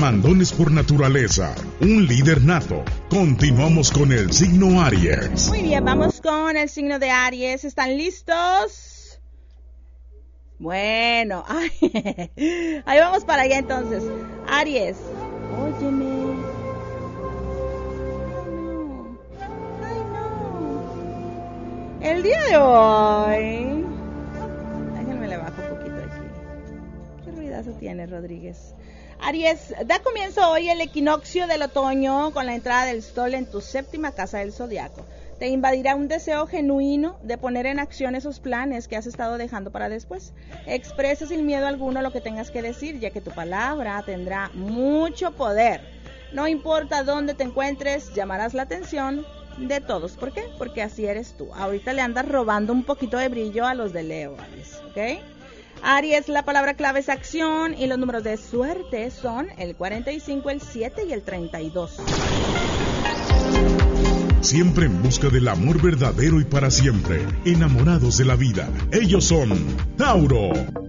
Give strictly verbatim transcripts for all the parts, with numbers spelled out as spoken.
mandones por naturaleza, un líder nato. Continuamos con el signo Aries. Muy bien, vamos con el signo de Aries. ¿Están listos? Bueno, ay, ahí vamos para allá entonces. Aries, óyeme. Ay, no. El día de hoy, déjenme le bajo un poquito aquí. ¿Qué ruidazo tiene, Rodríguez? Aries, da comienzo hoy el equinoccio del otoño con la entrada del sol en tu séptima casa del zodiaco. Te invadirá un deseo genuino de poner en acción esos planes que has estado dejando para después. Expresa sin miedo alguno lo que tengas que decir, ya que tu palabra tendrá mucho poder. No importa dónde te encuentres, llamarás la atención de todos. ¿Por qué? Porque así eres tú. Ahorita le andas robando un poquito de brillo a los de Leo, Aries, ¿ok? Aries, la palabra clave es acción y los números de suerte son el cuarenta y cinco, el siete y el treinta y dos. Siempre en busca del amor verdadero y para siempre, enamorados de la vida. Ellos son Tauro.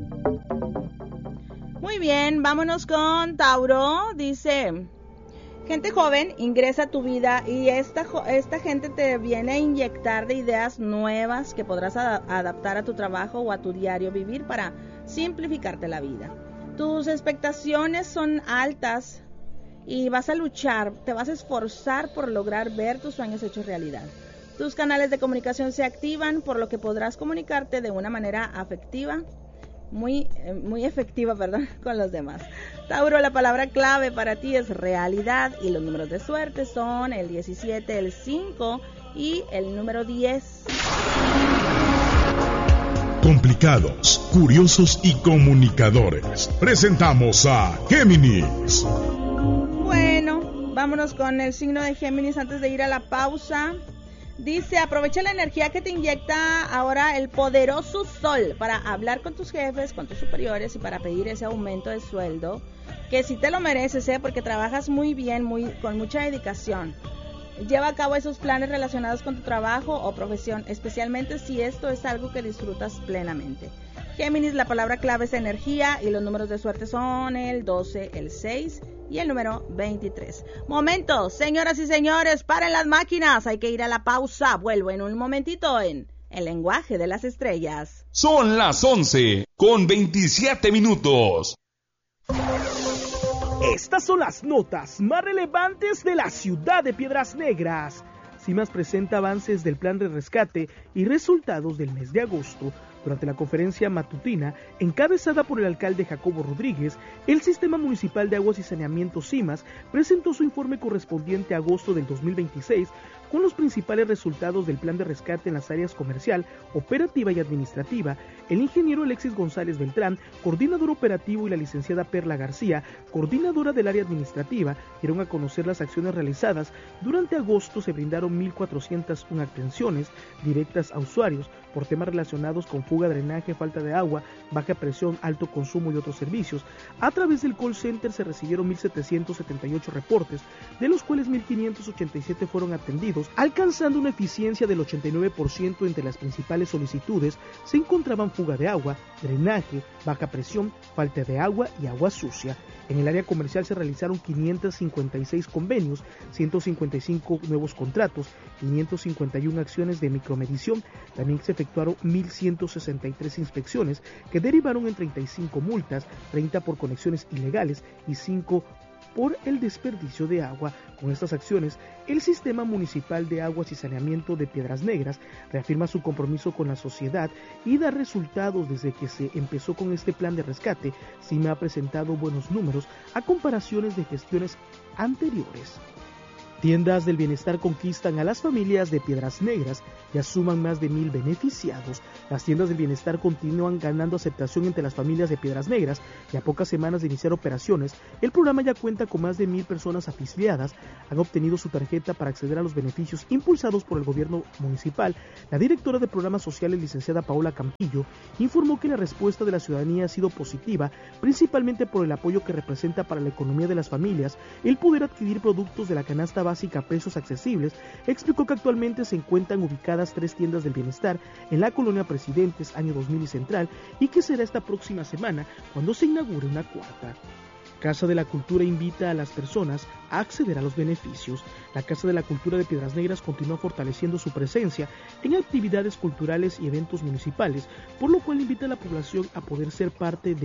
Muy bien, vámonos con Tauro. Dice, gente joven ingresa a tu vida y esta, esta gente te viene a inyectar de ideas nuevas que podrás ad- adaptar a tu trabajo o a tu diario vivir para simplificarte la vida. Tus expectaciones son altas y vas a luchar, te vas a esforzar por lograr ver tus sueños hechos realidad. Tus canales de comunicación se activan, por lo que podrás comunicarte de una manera afectiva, muy, muy efectiva, perdón, con los demás. Tauro, la palabra clave para ti es realidad y los números de suerte son el diecisiete, el cinco y el número diez. Complicados, curiosos y comunicadores. Presentamos a Géminis. Bueno, vámonos con el signo de Géminis antes de ir a la pausa. Dice, aprovecha la energía que te inyecta ahora el poderoso sol para hablar con tus jefes, con tus superiores y para pedir ese aumento de sueldo, que sí te lo mereces, ¿eh? Porque trabajas muy bien, muy, con mucha dedicación. Lleva a cabo esos planes relacionados con tu trabajo o profesión, especialmente si esto es algo que disfrutas plenamente. Géminis, la palabra clave es energía y los números de suerte son el doce, el seis y el número veintitrés. Momento, señoras y señores, paren las máquinas, hay que ir a la pausa. Vuelvo en un momentito en El lenguaje de las estrellas. Son las once con veintisiete minutos. Estas son las notas más relevantes de la ciudad de Piedras Negras. CIMAS presenta avances del plan de rescate y resultados del mes de agosto. Durante la conferencia matutina, encabezada por el alcalde Jacobo Rodríguez, el Sistema Municipal de Aguas y Saneamiento CIMAS presentó su informe correspondiente a agosto del dos mil veintiséis con los principales resultados del plan de rescate en las áreas comercial, operativa y administrativa. El ingeniero Alexis González Beltrán, coordinador operativo, y la licenciada Perla García, coordinadora del área administrativa, dieron a conocer las acciones realizadas. Durante agosto se brindaron mil cuatrocientas una atenciones directas a usuarios por temas relacionados con fuga, drenaje, falta de agua, baja presión, alto consumo y otros servicios. A través del call center se recibieron mil setecientos setenta y ocho reportes, de los cuales mil quinientos ochenta y siete fueron atendidos, alcanzando una eficiencia del ochenta y nueve por ciento. Entre las principales solicitudes se encontraban fuga de agua, drenaje, baja presión, falta de agua y agua sucia. En el área comercial se realizaron quinientos cincuenta y seis convenios, ciento cincuenta y cinco nuevos contratos, quinientas cincuenta y una acciones de micromedición. También se efectuaron mil ciento sesenta y tres inspecciones que derivaron en treinta y cinco multas, treinta por conexiones ilegales y cinco por el desperdicio de agua. Con estas acciones, el Sistema Municipal de Aguas y Saneamiento de Piedras Negras reafirma su compromiso con la sociedad y da resultados. Desde que se empezó con este plan de rescate, CIMA ha presentado buenos números a comparaciones de gestiones anteriores. Tiendas del Bienestar conquistan a las familias de Piedras Negras, ya suman más de mil beneficiados. Las tiendas del Bienestar continúan ganando aceptación entre las familias de Piedras Negras y a pocas semanas de iniciar operaciones, el programa ya cuenta con más de mil personas afiliadas. Han obtenido su tarjeta para acceder a los beneficios impulsados por el gobierno municipal. La directora de Programas Sociales, licenciada Paola Campillo, informó que la respuesta de la ciudadanía ha sido positiva, principalmente por el apoyo que representa para la economía de las familias el poder adquirir productos de la canasta básica a precios accesibles. Explicó que actualmente se encuentran ubicadas tres tiendas del Bienestar en la colonia Presidentes, Año dos mil y Central, y que será esta próxima semana cuando se inaugure una cuarta. Casa de la Cultura invita a las personas a acceder a los beneficios. La Casa de la Cultura de Piedras Negras continúa fortaleciendo su presencia en actividades culturales y eventos municipales, por lo cual invita a la población a poder ser parte de